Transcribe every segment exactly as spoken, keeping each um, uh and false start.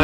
はい、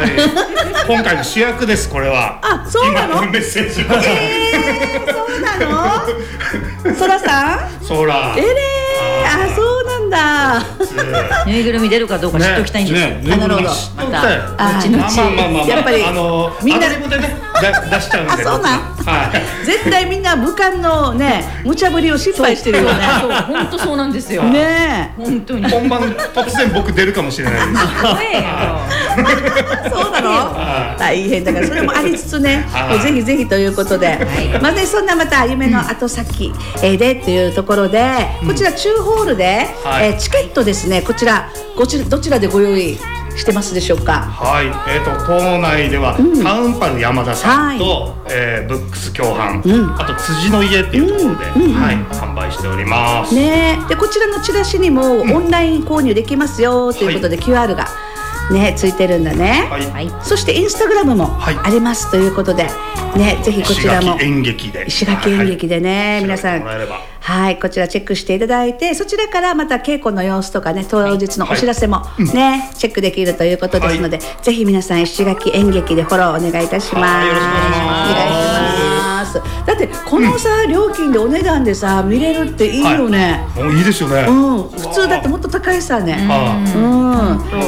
今回の主役です。これはあ、そうなの。 今のメッセージ、 えー、そうなの。そらさん、 そら、 えれー、あ、そうなんだ。 ぬいぐるみ出るかどうか知っておきたいんですよ、 ねね、 なるほど。 またあ、 後々、 まあまあまあまあ、 やっぱりあのみんなアドリブでね出しちゃうんで。 あ、そうなん、 はい、 絶対みんな武漢のね無茶ぶりを失敗してるよね。 そう、本当そうなんですよねえ、本当に本番突然僕出るかもしれないです。 怖えよ。 そうなの。大変だからそれもありつつね、もうぜひぜひということで、まあね、そんなまた夢の後先えーでっていうところで、こちら中ホールで、 はい、 えーチケットですね、こちらこちらどちらでご用意してますでしょうか。 はい、えーと島内では、うん、タウンパル山田さんと、はい、えー、ブックス共販、うん、あと辻の家っていうところで、うんうん、はい、販売しておりますね。でこちらのチラシにも、うん、オンライン購入できますよということで、はい、キューアール がねついてるんだね、はい、そしてインスタグラムもありますということで、ね、ぜひこちらも石垣演劇で石垣演劇でね、はい、皆さん、はい、こちらチェックしていただいて、そちらからまた稽古の様子とかね、当日のお知らせもね、はい、チェックできるということですので、はい、ぜひ皆さん石垣演劇でフォローお願いいたします。 よろしくお願いします。 お願いします。だってこのさ、うん、料金でお値段でさ見れるっていいよね、 はい、いいですよね、 うん、普通だってもっと高いさね、うん、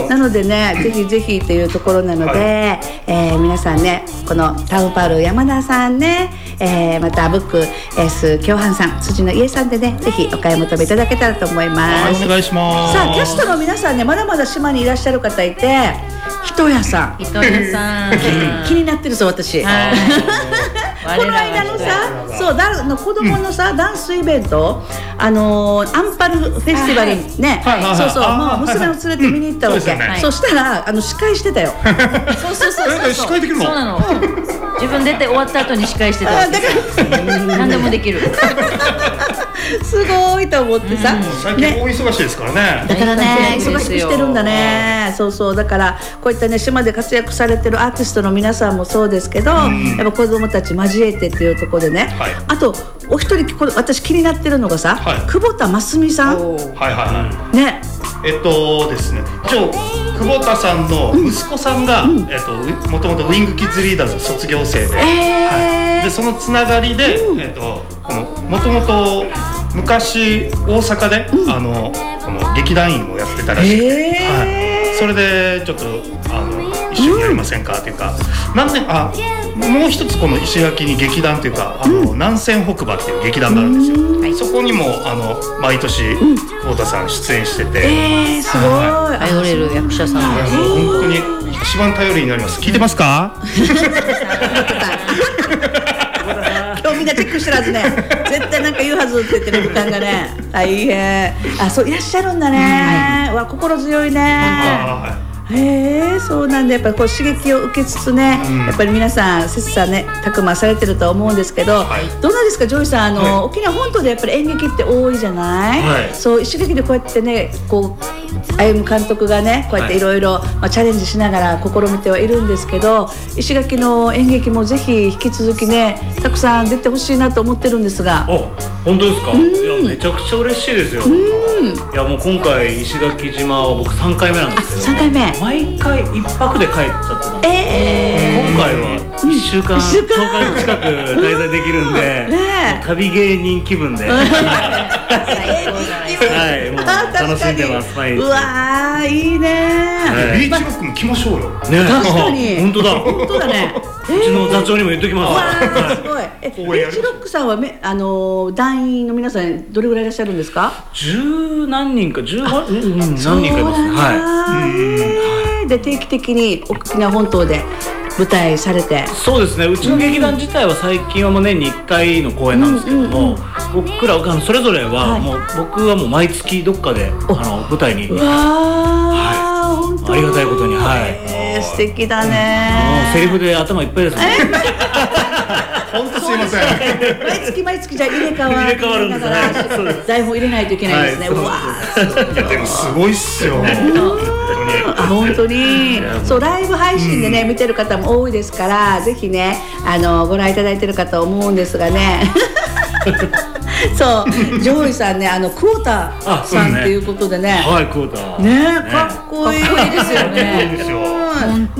なのでね、ぜひぜひというところなので、はい、えー、皆さんね、このタウンパール山田さんね、えー、またブックエース共販さん、辻の家さんでね、ぜひお買い求めいただけたらと思います。 はい、お願いします。 さあ、キャストの皆さんね、まだまだ島にいらっしゃる方いて、人屋さん、 人屋さん気になってるぞ私。この間のさ、そうだの子供のさ、うん、ダンスイベント、あのー、アンパルフェスティバルにね、はいはい、そうそう、もう娘を連れて見に行ったわけ、うん、そうですよね、そしたらあの司会してたよ。 そうそうそうそう、 司会できるの？ そうなの。自分出て終わった後に司会してたわけ。だから何でもできる。 すごいと思ってさ、 うん、最近大忙しいですからね。 だからね、忙しくしてるんだね。そうそう、だからこういったね、島で活躍されてるアーティストの皆さんもそうですけど、うん、やっぱ子供たち交えてっていうところでね、はい、あとお一人私気になってるのがさ、はい、久保田真澄さん、はいはいはい、ね、 えっとですね、一応久保田さんの息子さんが、うん、えっともともとウィングキッズリーダーズ卒業生で、えーはい、でそのつながりで、うん、えっとこのもともと昔大阪で、うん、あのこの劇団員をやってたらしくて、えーはい、それでちょっとあの一緒にやりませんかっていうか、うん、なんであもう一つこの石垣に劇団というか、あの、うん、南仙北馬っていう劇団があるんですよ、うん、そこにもあの毎年久保田さん出演してて、 えー、すごい、 はい、頼れる役者さんが、 もう本当に一番頼りになります。聞いてますか？ 今日みんなチェックしてるはずね。絶対なんか言うはずって言ってる時間がね、大変。あ、そういらっしゃるんだね、うん、わ心強いね。へえ、そうなんで、やっぱりこう刺激を受けつつね、うん、やっぱり皆さん切磋ねたくまされてるとは思うんですけど、はい、どうなんですかジョイさん、あの、はい、沖縄本島でやっぱり演劇って多いじゃない、はい、そう石垣でこうやってね、こう歩夢監督がねこうやっていろいろチャレンジしながら試みてはいるんですけど、石垣の演劇もぜひ引き続きねたくさん出てほしいなと思ってるんですが。 あ、本当ですか？うん、いやめちゃくちゃ嬉しいですよ。うん、いやもう今回石垣島は僕さんかいめなんですよ。 さんかいめ。 毎回一泊で帰っちゃってたんで、 えー、 今回はいっしゅうかん、うん、とおか近く滞在できるんで、ね、旅芸人気分ではい、もう楽しんでます毎日。 うわー、いいねー、 はい、ビーチロックも来ましょうよ、 ね、 確かに本当だ本当だねうちの座長にも言っときます。 わー、すごい。え、ビーチロックさんはめ、あのー、団員の皆さんどれぐらいいらっしゃるんですか？ 十何人か、十何人かいますね。 はい。で定期的に沖縄本島で舞台されて。 そうですね、うちの劇団自体は最近はもう年にいっかいの公演なんですけども、うんうんうん、僕らそれぞれはもう、はい、僕はもう毎月どっかであの舞台に、 うわー、はい、本当ありがたいことに、はい、 えー、素敵だね。 もうセリフで頭いっぱいですね。 本当すいません。 毎月毎月じゃ入れ替わる。 入れ替わるんですね。 台本入れないといけないですね。はい、うわー。いやでもすごいっすよ。 あ、本当に。そうライブ配信でね、うん、見てる方も多いですから、ぜひねあのご覧いただいてるかと思うんですがね。そうジョイさんね、あのクォーターさんっていうことでね。 はい、クォーター。 ね、かっこいいですよね。